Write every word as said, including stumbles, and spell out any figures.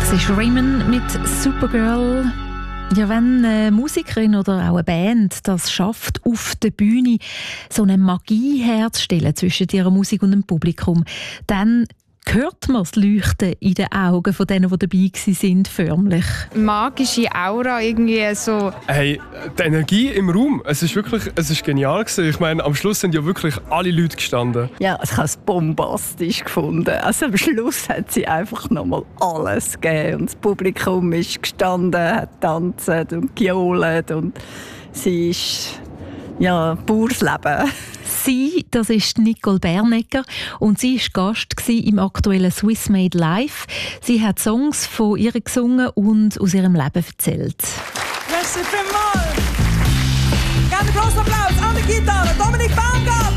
Das ist Raymond mit Supergirl. Ja, wenn eine Musikerin oder auch eine Band das schafft, auf der Bühne so eine Magie herzustellen zwischen ihrer Musik und dem Publikum, dann hört man das Leuchten in den Augen von denen, die dabei waren, förmlich. Magische Aura irgendwie so. Hey, die Energie im Raum, es ist wirklich, es ist genial gewesen. Ich meine, am Schluss sind ja wirklich alle Leute gestanden. Ja, ich habe es bombastisch gefunden. Also am Schluss hat sie einfach nochmal alles gegeben. Und das Publikum ist gestanden, hat getanzt und gejohlt und sie ist ja pures Leben. Sie, das ist Nicole Bernecker und sie war Gast im aktuellen Swiss Made Live. Sie hat Songs von ihr gesungen und aus ihrem Leben erzählt. Merci vielmals! Ganz großen Applaus an die Gitarre, Dominik Baumgart!